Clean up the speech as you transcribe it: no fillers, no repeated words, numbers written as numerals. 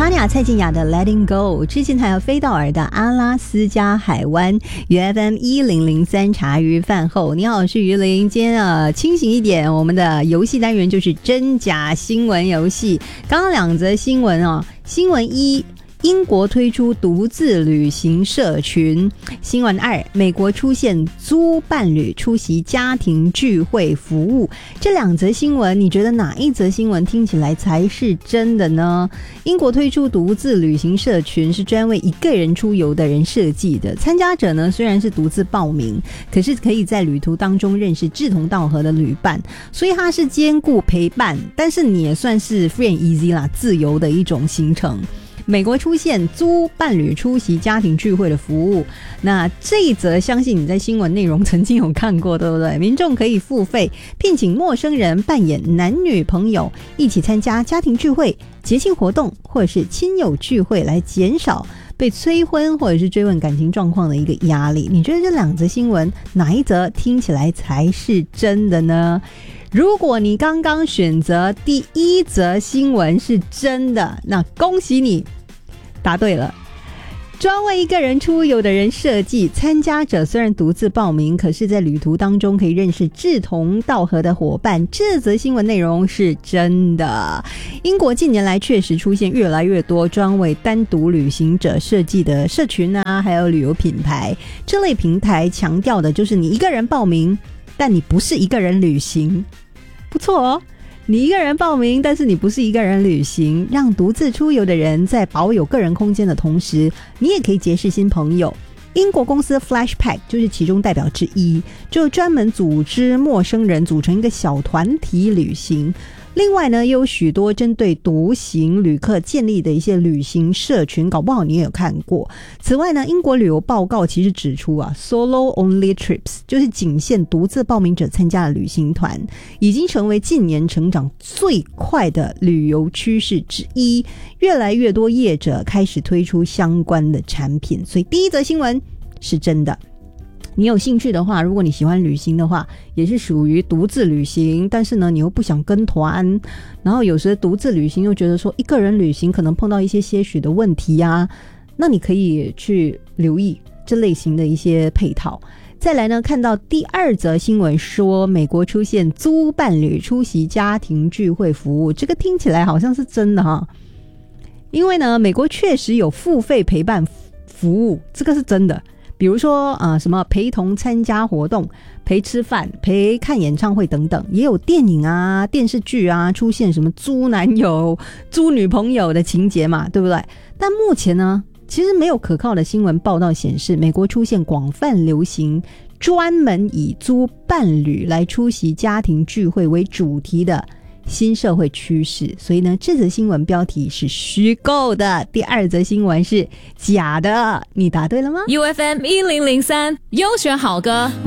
Tanya 蔡健雅的 Letting Go， 之前还有飞道尔的阿拉斯加海湾， UFM 1003茶余饭后。你好，我是于林。今天清醒一点，我们的游戏单元就是真假新闻游戏。刚刚两则新闻新闻一，英国推出独自旅行社群。新闻二，美国出现租伴侣出席家庭聚会服务。这两则新闻，你觉得哪一则新闻听起来才是真的呢？英国推出独自旅行社群，是专为一个人出游的人设计的。参加者呢，虽然是独自报名，可是可以在旅途当中认识志同道合的旅伴，所以它是兼顾陪伴，但是你也算是 free and easy 啦，自由的一种行程。美国出现租伴侣出席家庭聚会的服务，那这一则相信你在新闻内容曾经有看过，对不对？民众可以付费聘请陌生人扮演男女朋友，一起参加家庭聚会、节庆活动或者是亲友聚会，来减少被催婚或者是追问感情状况的一个压力。你觉得这两则新闻哪一则听起来才是真的呢？如果你刚刚选择第一则新闻是真的，那恭喜你答对了。专为一个人出游的人设计，参加者虽然独自报名，可是在旅途当中可以认识志同道合的伙伴。这则新闻内容是真的。英国近年来确实出现越来越多专为单独旅行者设计的社群还有旅游品牌。这类平台强调的就是你一个人报名，但你不是一个人旅行。不错哦，你一个人报名，但是你不是一个人旅行，让独自出游的人在保有个人空间的同时，你也可以结识新朋友。英国公司 Flashpack 就是其中代表之一，就专门组织陌生人组成一个小团体旅行。另外呢，也有许多针对独行旅客建立的一些旅行社群，搞不好你也有看过。此外呢，英国旅游报告其实指出Solo Only Trips 就是仅限独自报名者参加的旅行团，已经成为近年成长最快的旅游趋势之一。越来越多业者开始推出相关的产品，所以第一则新闻是真的。你有兴趣的话，如果你喜欢旅行的话，也是属于独自旅行，但是呢你又不想跟团，然后有时独自旅行又觉得说一个人旅行可能碰到一些些许的问题那你可以去留意这类型的一些配套。再来呢，看到第二则新闻说美国出现租伴侣出席家庭聚会服务，这个听起来好像是真的因为呢美国确实有付费陪伴服务，这个是真的。比如说什么陪同参加活动、陪吃饭、陪看演唱会等等，也有电影电视剧出现什么租男友、租女朋友的情节嘛，对不对？但目前呢，其实没有可靠的新闻报道显示美国出现广泛流行专门以租伴侣来出席家庭聚会为主题的新社会趋势。所以呢，这则新闻标题是虚构的，第二则新闻是假的。你答对了吗？ UFM 1003优选好歌。